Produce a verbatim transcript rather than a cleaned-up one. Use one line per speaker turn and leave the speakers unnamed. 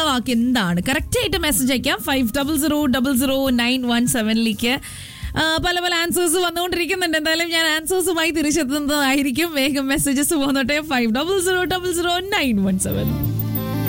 എന്നുള്ള വാക്ക് എന്താണ്? കറക്റ്റായിട്ട് മെസ്സേജ് അയക്കാം five double zero double zero nine one സെവനിലേക്ക്. പല പല ആൻസേഴ്സ് വന്നുകൊണ്ടിരിക്കുന്നുണ്ട്. എന്തായാലും ഞാൻ ആൻസേഴ്സുമായി തിരിച്ചെത്തുന്നതായിരിക്കും. വേഗം messages പോന്നോട്ടെ five double zero double zero nine one seven.